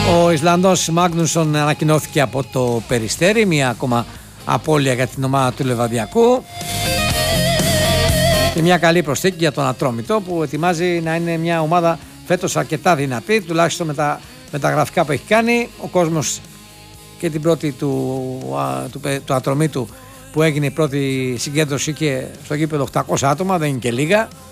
Ο Ισλανδός Μάγνουσον ανακοινώθηκε από το Περιστέρι, μια ακόμα απώλεια για την ομάδα του Λεβαδιακού και μια καλή προσθήκη για τον Ατρόμητο που ετοιμάζει να είναι μια ομάδα φέτος αρκετά δυνατή, τουλάχιστον με τα γραφικά που έχει κάνει. Ο κόσμος και την πρώτη του Ατρομήτου που έγινε η πρώτη συγκέντρωση και στο γήπεδο 800 άτομα, δεν είναι και λίγα.